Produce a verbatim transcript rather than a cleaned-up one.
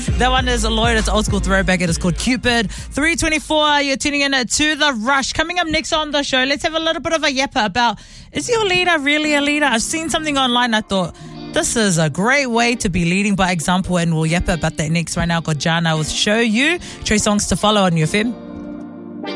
That one is a Lloyd. It's old school throwback. It is called Cupid. three twenty-four, you're tuning in to The Rush. Coming up next on the show, let's have a little bit of a yapper about, is your leader really a leader? I've seen something online. I thought, this is a great way to be leading by example, and we'll yapper about that next. Right now, got Jana with Show You. Trey Songs to follow on U F M.